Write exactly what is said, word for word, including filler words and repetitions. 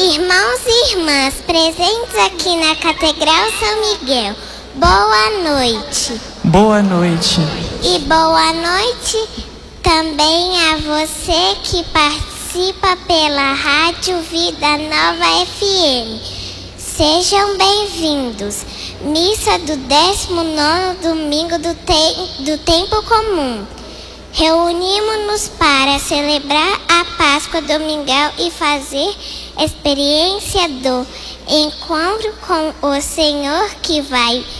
Irmãos e irmãs, presentes aqui na Catedral São Miguel, boa noite. Boa noite. E boa noite também a você que participa pela Rádio Vida Nova F M. Sejam bem-vindos. Missa do décimo nono domingo do, te- do Tempo Comum. Reunimos-nos para celebrar a Páscoa Dominical e fazer experiência do encontro com o Senhor que vai